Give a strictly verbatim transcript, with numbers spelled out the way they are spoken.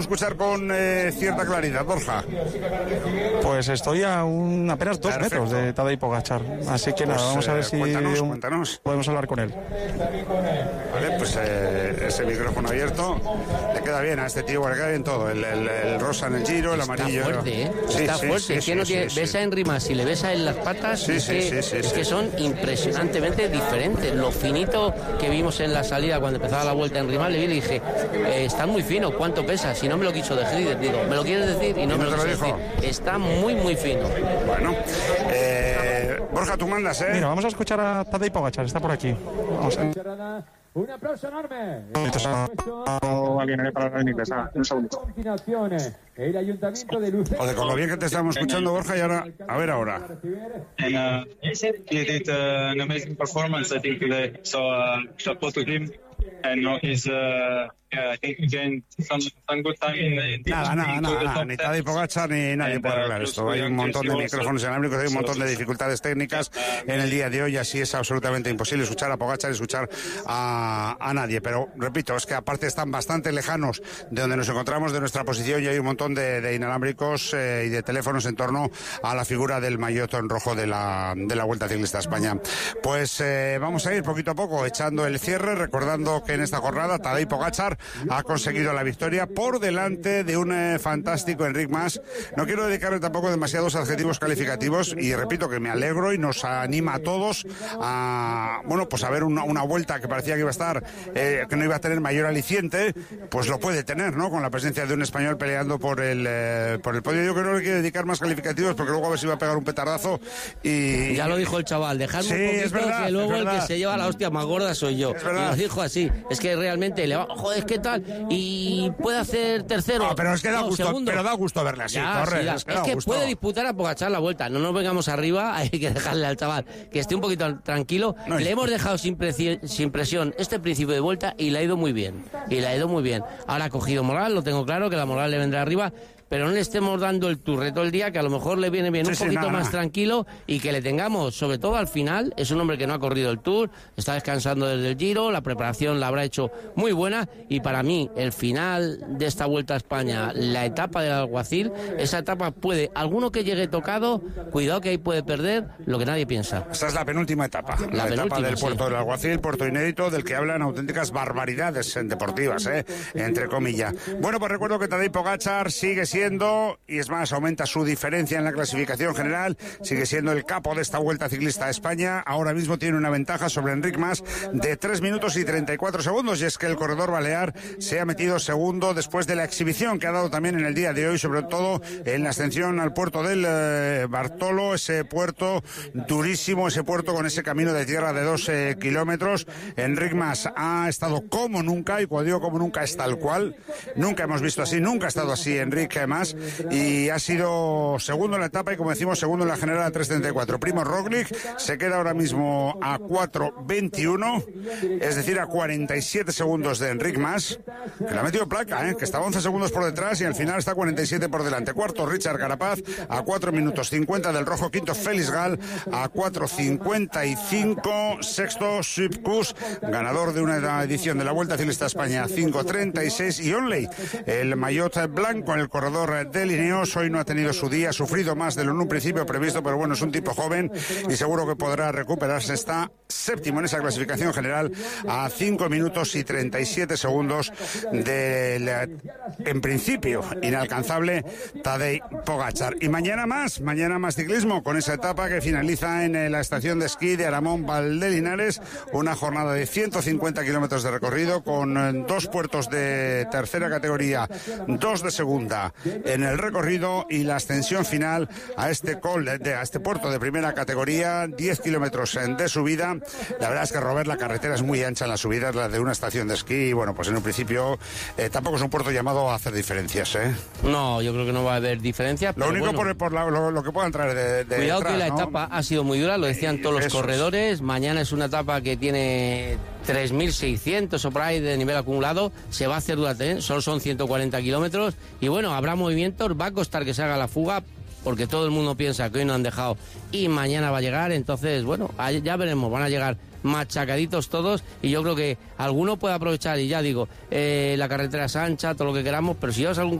escuchar con eh, cierta claridad, Borja? Pues estoy a un apenas dos Perfecto. metros de Tadej Pogačar, así que pues, nada, vamos a ver eh, si cuéntanos, un, cuéntanos. podemos hablar con él. Vale, pues eh, ese micrófono abierto le queda bien a este tío, le queda bien todo, el, el, el rosa en el Giro, el Está amarillo. Fuerte, ¿eh? Sí, Está sí, fuerte, sí, es que sí, no sí, tiene, sí, ves sí. a Henry Mas y le ves en las patas, sí, es, sí, que, sí, sí, es sí. que son impresionantemente diferentes. Lo finito que vimos en la salida cuando empezaba la vuelta en Henry Mas, le vi y le dije, eh, está muy fino, ¿cuánto pesa? Si no me lo quiso decir, digo, ¿me lo quieres decir? Y no, ¿Y me no lo, te lo quiso dijo? decir. Está muy, muy fino. Bueno, eh, Borja, tú mandas, ¿eh? Mira, vamos a escuchar a Tadej Pogačar, está por aquí. Vamos a... Un aplauso enorme. Alguien para la inglés, un segundo. El ayuntamiento de Lucena. Joder, con lo bien que te estamos escuchando, Borja, y ahora, a ver ahora. And uh, he did uh, an amazing performance, I think, today. So, uh, chapeau to him. And uh, he's, uh, yeah, I think, again, some, some good time in the... In the Nada, nada, nada, nada, ni Tadej Pogačar ni nadie puede arreglar esto. Hay un montón de micrófonos inalámbricos, hay un montón de dificultades técnicas en el día de hoy, así es absolutamente imposible escuchar a Pogačar y escuchar a, a nadie. Pero, repito, es que aparte están bastante lejanos de donde nos encontramos, de nuestra posición, y hay un montón de, de inalámbricos eh, y de teléfonos en torno a la figura del maillot en rojo de la, de la Vuelta Ciclista a España. Pues eh, vamos a ir poquito a poco echando el cierre, recordando que en esta jornada Tadej Pogačar ha conseguido la victoria por delante de un eh, fantástico Enric Mas. No quiero dedicarle tampoco demasiados adjetivos calificativos, y repito que me alegro y nos anima a todos a, bueno, pues a ver una, una vuelta que parecía que iba a estar, eh, que no iba a tener mayor aliciente, pues lo puede tener, ¿no? Con la presencia de un español peleando por el eh, por el podio. Yo creo que no le quiero dedicar más calificativos porque luego a ver si va a pegar un petardazo y... Ya lo dijo el chaval, dejadme sí, un poquito, es verdad, que luego es el verdad. que se lleva la hostia más gorda soy yo. Es Y verdad. lo dijo así, es que realmente le va, joder, ¿qué tal? Y puede hacer tercero. No, pero es que da no, gusto, segundo. pero da gusto verle así, Ya, corre, sí, da. es que Es da que gusto. puede disputar a Pogačar la vuelta, no nos vengamos arriba, hay que dejarle al chaval que esté un poquito tranquilo. No, le y- hemos dejado sin, preci- sin presión este principio de vuelta y le ha ido muy bien, y le ha ido muy bien. Ahora ha cogido moral, lo tengo claro, que la moral le vendrá arriba, pero no le estemos dando el turre todo el día, que a lo mejor le viene bien Sí, un sí, poquito nada, más nada. tranquilo, y que le tengamos, sobre todo al final. Es un hombre que no ha corrido el Tour, está descansando desde el Giro, la preparación la habrá hecho muy buena, y para mí el final de esta Vuelta a España, la etapa del Alguacil, esa etapa puede, alguno que llegue tocado, cuidado que ahí puede perder lo que nadie piensa. Esta es la penúltima etapa, la, La etapa penúltima, del sí. puerto del Alguacil, puerto inédito, del que hablan auténticas barbaridades eh, deportivas, eh, entre comillas. Bueno, pues recuerdo que Tadej Pogačar sigue siendo, y es más, aumenta su diferencia en la clasificación general, sigue siendo el capo de esta Vuelta Ciclista a España. Ahora mismo tiene una ventaja sobre Enric Mas de tres minutos y treinta y cuatro segundos, y es que el corredor balear se ha metido segundo después de la exhibición que ha dado también en el día de hoy, sobre todo en la ascensión al puerto del eh, Bartolo, ese puerto durísimo, ese puerto con ese camino de tierra de dos eh, kilómetros. Enric Mas ha estado como nunca, y cuando digo como nunca es tal cual, nunca hemos visto así, nunca ha estado así Enric Mas, y ha sido segundo en la etapa y, como decimos, segundo en la general a tres treinta y cuatro. Primo Roglic se queda ahora mismo a cuatro veintiuno, es decir, a cuarenta y siete segundos de Enric Mas, que le ha metido placa, ¿eh? Que estaba once segundos por detrás y al final está cuarenta y siete por delante. Cuarto, Richard Carapaz a cuatro minutos cincuenta del rojo. Quinto, Félix Gal a cuatro cincuenta y cinco. Sexto, Subkus, ganador de una edición de la Vuelta Ciclista a España, cinco treinta y seis. Y Onley, el maillot blanco, el corredor de Ineos, hoy no ha tenido su día, ha sufrido más de lo en un principio previsto, pero bueno, es un tipo joven y seguro que podrá recuperarse. Está séptimo en esa clasificación general a cinco minutos y treinta y siete segundos del, en principio, inalcanzable Tadej Pogačar. Y mañana más, mañana más ciclismo, con esa etapa que finaliza en la estación de esquí de Aramón Valdelinares, una jornada de ciento cincuenta kilómetros de recorrido, con dos puertos de tercera categoría, dos de segunda en el recorrido, y la ascensión final a este col, de, a este puerto de primera categoría, diez kilómetros de subida. La verdad es que, Robert, la carretera es muy ancha en la subida, es la de una estación de esquí, y bueno, pues en un principio eh, tampoco es un puerto llamado a hacer diferencias, ¿eh? No, yo creo que no va a haber diferencia. Lo único bueno, por, por la, lo, lo que puedan traer de, de cuidado detrás, que la ¿no? etapa ha sido muy dura, lo decían todos los Eso corredores. Es. Mañana es una etapa que tiene tres mil seiscientos o por ahí de nivel acumulado. Se va a hacer dura, ¿eh? Solo son ciento cuarenta kilómetros. Y bueno, habrá movimientos, va a costar que se haga la fuga, porque todo el mundo piensa que hoy no han dejado y mañana va a llegar. Entonces, bueno, ya veremos, van a llegar machacaditos todos, y yo creo que alguno puede aprovechar, y ya digo, eh, la carretera es ancha, todo lo que queramos, pero si llevas algún